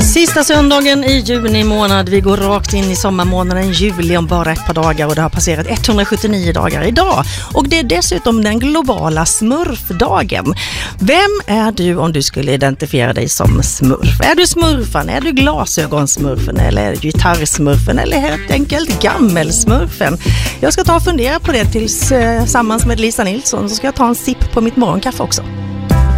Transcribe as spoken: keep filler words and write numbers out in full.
Sista söndagen i juni månad. Vi går rakt in i sommarmånaden juli om bara ett par dagar och det har passerat etthundrasjuttionio dagar idag. Och det är dessutom den globala smurfdagen. Vem är du om du skulle identifiera dig som smurf? Är du smurfan? Är du glasögonsmurfen? Eller är du gitarrsmurfen? Eller helt enkelt gammelsmurfen? Jag ska ta och fundera på det tillsammans med Lisa Nilsson, så ska jag ta en sipp på mitt morgonkaffe också.